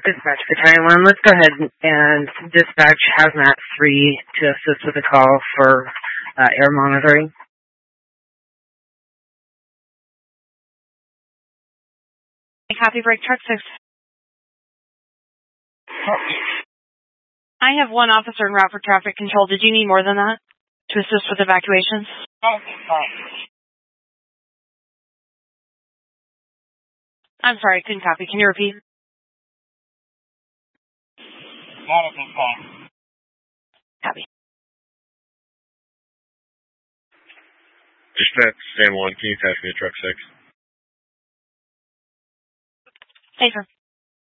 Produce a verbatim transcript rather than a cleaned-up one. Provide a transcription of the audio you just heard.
Dispatch Battalion one, let's go ahead and dispatch Hazmat three to assist with the call for uh, air monitoring. Copy, break truck six. I have one officer en route for traffic control. Did you need more than that to assist with evacuations? I'm sorry, I couldn't copy. Can you repeat? Copy. Dispatch Sam one, can you attach me to truck six? Hey, sir.